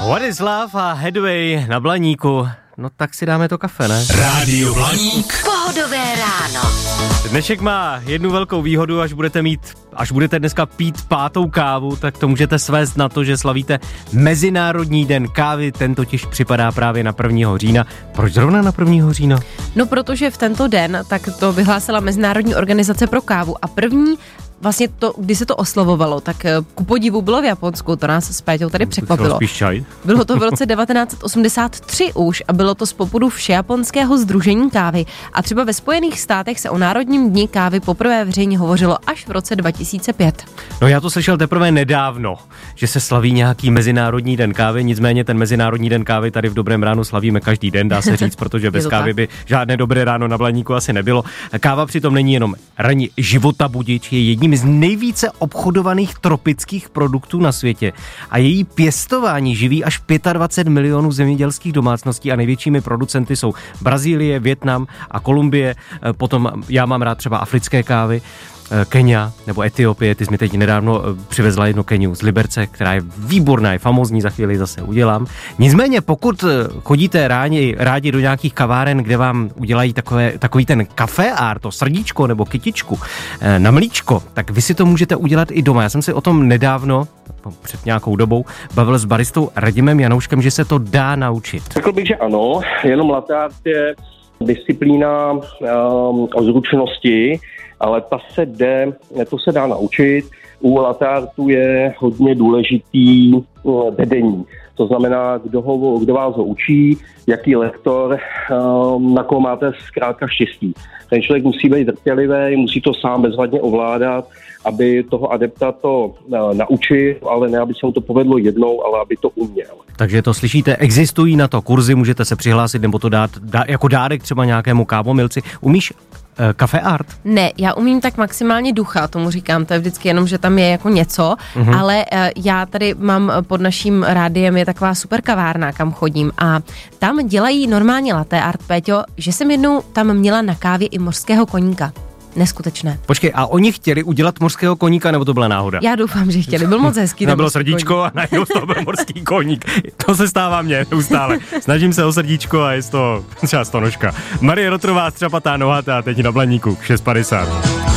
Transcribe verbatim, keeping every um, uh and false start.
What is love a Headway na Blaníku. No tak si dáme to kafe, ne? Rádio Blaník. Pohodové ráno. Dnešek má jednu velkou výhodu, až budete mít, až budete dneska pít pátou kávu, tak to můžete svést na to, že slavíte Mezinárodní den kávy, ten totiž připadá právě na prvního října. Proč zrovna na prvního října? No protože v tento den, tak to vyhlásila Mezinárodní organizace pro kávu a první vlastně to, když se to oslavovalo, tak ku podivu bylo v Japonsku, to nás s Péťou tady překvapilo. Spíš čaj. Bylo to v roce devatenáct osmdesát tři už a bylo to z popudu Všejaponského sdružení kávy a třeba ve Spojených státech se o Národním dni kávy poprvé veřejně hovořilo až v roce dva tisíce pět. No já to slyšel teprve nedávno, že se slaví nějaký Mezinárodní den kávy, nicméně ten Mezinárodní den kávy tady v Dobrém ránu slavíme každý den, dá se říct, protože bez kávy by žádné dobré ráno na Blaníku asi nebylo. Káva přitom není jenom ranní životabudič, je jedním z nejvíce obchodovaných tropických produktů na světě a její pěstování živí až dvacet pět milionů zemědělských domácností a největšími producenty jsou Brazílie, Vietnam a Kolumbie, potom já mám rád třeba africké kávy, Kenia nebo Etiopie, ty jsi mi teď nedávno přivezla jednu Keniu z Liberce, která je výborná, je famózní, za chvíli zase udělám. Nicméně pokud chodíte rádi, rádi do nějakých kaváren, kde vám udělají takové, takový ten café art, to srdíčko nebo kytičku na mlíčko, tak vy si to můžete udělat i doma. Já jsem si o tom nedávno, před nějakou dobou, bavil s baristou Radimem Janouškem, že se to dá naučit. Řekl bych, že ano, jenom latte art je disciplína um, o zručnosti, ale ta se jde, to se dá naučit. U latte artu je hodně důležitý vedení. To znamená, kdo, ho, kdo vás ho učí, jaký lektor, um, na koho máte zkrátka štěstí. Ten člověk musí být trpělivý, musí to sám bezvadně ovládat, aby toho adepta to uh, naučil, ale ne, aby se mu to povedlo jednou, ale aby to uměl. Takže to slyšíte, existují na to kurzy, můžete se přihlásit nebo to dát dá, jako dárek třeba nějakému kávomilci. Umíš Café art? Ne, já umím tak maximálně ducha, tomu říkám, to je vždycky jenom, že tam je jako něco, mm-hmm. ale uh, já tady mám pod naším rádiem je taková super kavárna, kam chodím a tam dělají normálně latte art, Péťo, že jsem jednou tam měla na kávě i mořského koníka. Neskutečné. Počkej, a oni chtěli udělat mořského koníka, nebo to byla náhoda? Já doufám, že chtěli, byl moc hezký. To bylo srdíčko koník. A najednou to byl mořský koník. To se stává mně neustále. Snažím se o srdíčko a je to třeba stonožka. Marie Rotrová, střapatá nohata, teď na Blaníku, šest padesát.